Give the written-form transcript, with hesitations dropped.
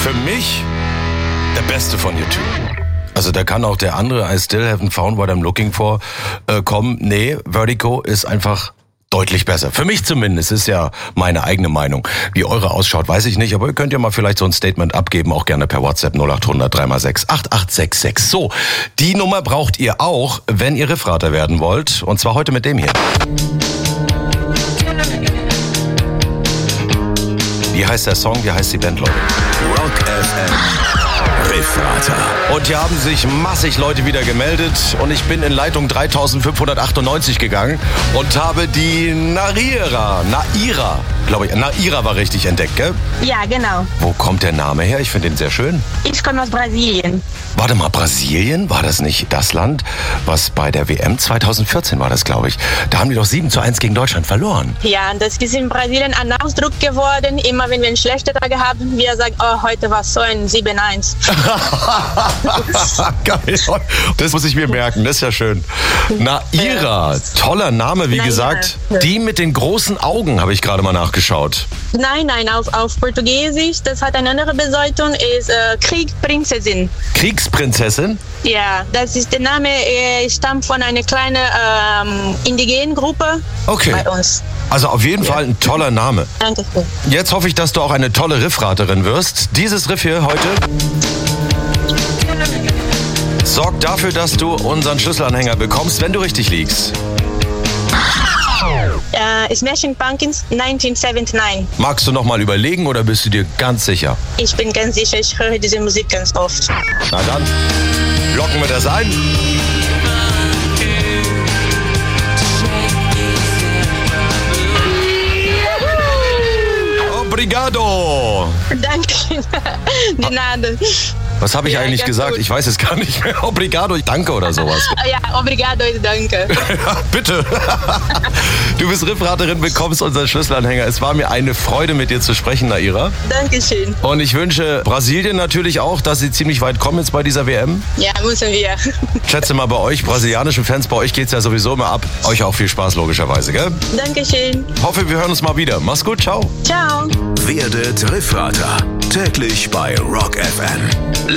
Für mich der Beste von U2. Also da kann auch der andere I Still Haven't Found What I'm Looking For kommen. Nee, Vertigo ist einfach deutlich besser. Für mich zumindest, ist ja meine eigene Meinung. Wie eure ausschaut, weiß ich nicht, aber ihr könnt ja mal vielleicht so ein Statement abgeben, auch gerne per WhatsApp 0800 3x6 8866. So, die Nummer braucht ihr auch, wenn ihr Riffrater werden wollt. Und zwar heute mit dem hier. Wie heißt der Song? Wie heißt die Band, Leute? Rock FM Riffrater. Und hier haben sich massig Leute wieder gemeldet und ich bin in Leitung 3598 gegangen und habe die Naira war richtig entdeckt, gell? Ja, genau. Wo kommt der Name her? Ich finde den sehr schön. Ich komme aus Brasilien. Warte mal, Brasilien? War das nicht das Land, was bei der WM 2014 war das, glaube ich? Da haben die doch 7:1 gegen Deutschland verloren. Ja, und das ist in Brasilien ein Ausdruck geworden. Immer wenn wir einen schlechten Tag haben, wir sagen, oh, heute war so ein 7:1. Geil. Das muss ich mir merken, das ist ja schön. Naira, toller Name, wie gesagt. Die mit den großen Augen, habe ich gerade mal nachgeschaut. Nein, auf Portugiesisch, das hat eine andere Bedeutung, ist Kriegsprinzessin. Kriegsprinzessin? Ja, das ist der Name, stammt von einer kleinen indigenen Gruppe bei uns. Also auf jeden Fall ein toller Name. Danke. Jetzt hoffe ich, dass du auch eine tolle Riffraterin wirst. Dieses Riff hier heute sorgt dafür, dass du unseren Schlüsselanhänger bekommst, wenn du richtig liegst. Smashing Pumpkins 1979. Magst du noch mal überlegen oder bist du dir ganz sicher? Ich bin ganz sicher, ich höre diese Musik ganz oft. Na dann, locken wir das ein. Obrigado! Danke. De nada. Was habe ich eigentlich gesagt? Gut. Ich weiß es gar nicht mehr. Obrigado, danke oder sowas. Ja, obrigado, danke. Ja, bitte. Du bist Riffraterin, bekommst unseren Schlüsselanhänger. Es war mir eine Freude, mit dir zu sprechen, Naira. Dankeschön. Und ich wünsche Brasilien natürlich auch, dass sie ziemlich weit kommen jetzt bei dieser WM. Ja, müssen wir. Schätze mal bei euch, brasilianischen Fans, bei euch geht's ja sowieso immer ab. Euch auch viel Spaß, logischerweise, gell? Dankeschön. Hoffe, wir hören uns mal wieder. Mach's gut, ciao. Ciao. Werdet Riffrater. Täglich bei Rock FM.